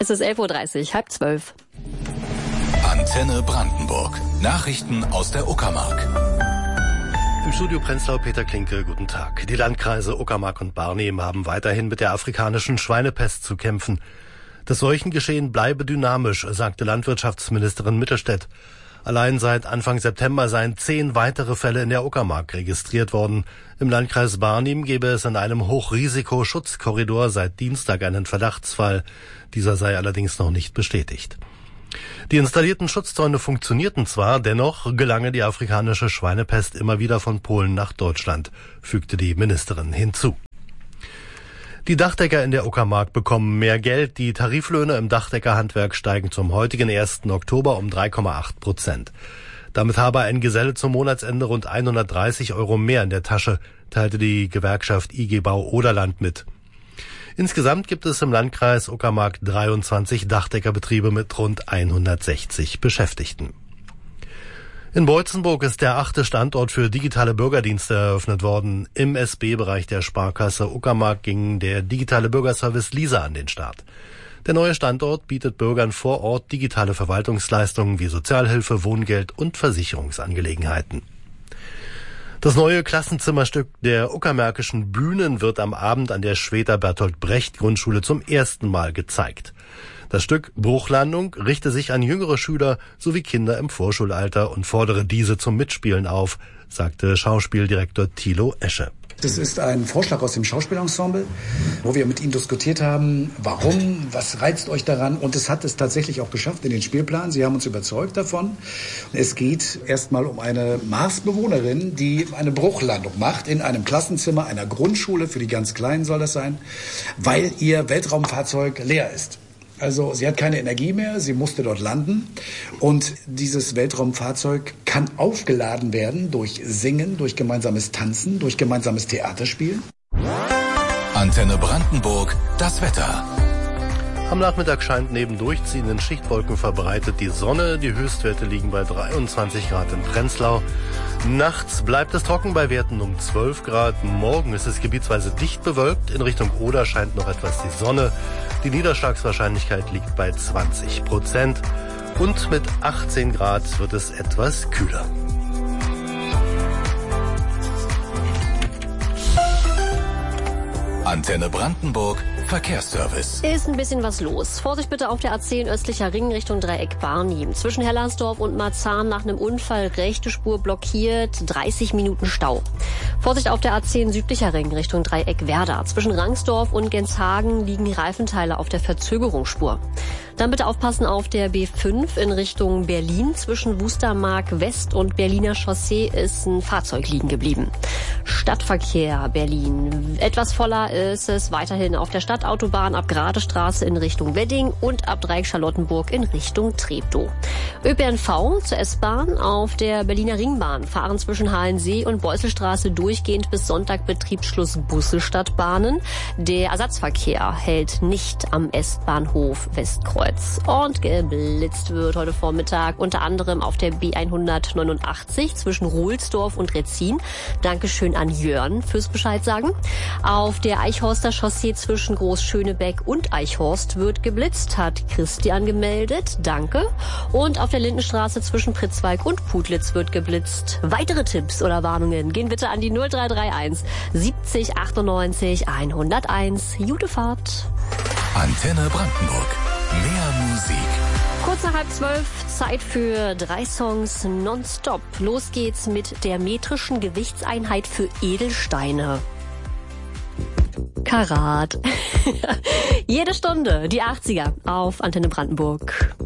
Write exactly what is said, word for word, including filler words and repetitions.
Es ist elf Uhr dreißig, halb zwölf. Antenne Brandenburg. Nachrichten aus der Uckermark. Im Studio Prenzlau Peter Klinke, guten Tag. Die Landkreise Uckermark und Barnim haben weiterhin mit der afrikanischen Schweinepest zu kämpfen. Das Seuchengeschehen bleibe dynamisch, sagte Landwirtschaftsministerin Mittelstädt. Allein seit Anfang September seien zehn weitere Fälle in der Uckermark registriert worden. Im Landkreis Barnim gebe es in einem Hochrisikoschutzkorridor seit Dienstag einen Verdachtsfall. Dieser sei allerdings noch nicht bestätigt. Die installierten Schutzzäune funktionierten zwar, dennoch gelange die afrikanische Schweinepest immer wieder von Polen nach Deutschland, fügte die Ministerin hinzu. Die Dachdecker in der Uckermark bekommen mehr Geld. Die Tariflöhne im Dachdeckerhandwerk steigen zum heutigen ersten Oktober um drei Komma acht Prozent. Damit habe ein Geselle zum Monatsende rund hundertdreißig Euro mehr in der Tasche, teilte die Gewerkschaft I G Bau Oderland mit. Insgesamt gibt es im Landkreis Uckermark dreiundzwanzig Dachdeckerbetriebe mit rund hundertsechzig Beschäftigten. In Beutzenburg ist der achte Standort für digitale Bürgerdienste eröffnet worden. Im S B-Bereich der Sparkasse Uckermark ging der digitale Bürgerservice Lisa an den Start. Der neue Standort bietet Bürgern vor Ort digitale Verwaltungsleistungen wie Sozialhilfe, Wohngeld und Versicherungsangelegenheiten. Das neue Klassenzimmerstück der Uckermärkischen Bühnen wird am Abend an der Schweter Bertolt Brecht Grundschule zum ersten Mal gezeigt. Das Stück Bruchlandung richte sich an jüngere Schüler sowie Kinder im Vorschulalter und fordere diese zum Mitspielen auf, sagte Schauspieldirektor Thilo Esche. Das ist ein Vorschlag aus dem Schauspielensemble, wo wir mit ihnen diskutiert haben, warum, was reizt euch daran? Und es hat es tatsächlich auch geschafft in den Spielplan. Sie haben uns überzeugt davon. Es geht erstmal um eine Marsbewohnerin, die eine Bruchlandung macht in einem Klassenzimmer einer Grundschule, für die ganz Kleinen soll das sein, weil ihr Weltraumfahrzeug leer ist. Also sie hat keine Energie mehr, sie musste dort landen und dieses Weltraumfahrzeug kann aufgeladen werden durch Singen, durch gemeinsames Tanzen, durch gemeinsames Theaterspielen. Antenne Brandenburg, das Wetter. Am Nachmittag scheint neben durchziehenden Schichtwolken verbreitet die Sonne. Die Höchstwerte liegen bei dreiundzwanzig Grad in Prenzlau. Nachts bleibt es trocken bei Werten um zwölf Grad. Morgen ist es gebietsweise dicht bewölkt. In Richtung Oder scheint noch etwas die Sonne. Die Niederschlagswahrscheinlichkeit liegt bei zwanzig Prozent. Und mit achtzehn Grad wird es etwas kühler. Antenne Brandenburg, Verkehrsservice. Ist ein bisschen was los. Vorsicht bitte auf der A zehn östlicher Ring Richtung Dreieck Barnim. Zwischen Hellersdorf und Marzahn nach einem Unfall rechte Spur blockiert, dreißig Minuten Stau. Vorsicht auf der A zehn südlicher Ring Richtung Dreieck Werder. Zwischen Rangsdorf und Genshagen liegen die Reifenteile auf der Verzögerungsspur. Dann bitte aufpassen auf der B fünf in Richtung Berlin. Zwischen Wustermark West und Berliner Chaussee ist ein Fahrzeug liegen geblieben. Stadtverkehr Berlin. Etwas voller ist es weiterhin auf der Stadtautobahn ab Gradestraße in Richtung Wedding und ab Dreieck Charlottenburg in Richtung Treptow. Ö P N V zur S-Bahn auf der Berliner Ringbahn fahren zwischen Halensee und Beusselstraße durchgehend bis Sonntag Betriebsschluss Busse statt Bahnen. Der Ersatzverkehr hält nicht am S-Bahnhof Westkreuz. Und geblitzt wird heute Vormittag unter anderem auf der B hundertneunundachtzig zwischen Ruhlsdorf und Retzin. Dankeschön an Jörn fürs Bescheid sagen. Auf der Eichhorster Chaussee zwischen Großschönebeck und Eichhorst wird geblitzt, hat Christian gemeldet. Danke. Und auf der Lindenstraße zwischen Pritzwalk und Putlitz wird geblitzt. Weitere Tipps oder Warnungen gehen bitte an die null drei drei eins siebzig achtundneunzig hunderteins. Gute Fahrt. Antenne Brandenburg. Mehr Musik. Kurz nach halb zwölf, Zeit für drei Songs nonstop. Los geht's mit der metrischen Gewichtseinheit für Edelsteine. Karat. Jede Stunde die achtziger auf Antenne Brandenburg.